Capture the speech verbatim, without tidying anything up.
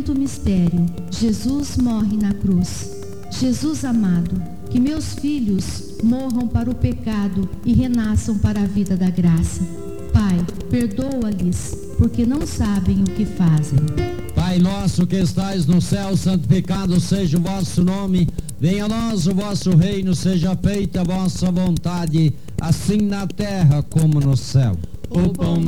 Quinto mistério: Jesus morre na cruz. Jesus amado, que meus filhos morram para o pecado e renasçam para a vida da graça. Pai, perdoa-lhes, porque não sabem o que fazem. Pai nosso que estais no céu, santificado seja o vosso nome. Venha a nós o vosso reino, seja feita a vossa vontade, assim na terra como no céu. O pão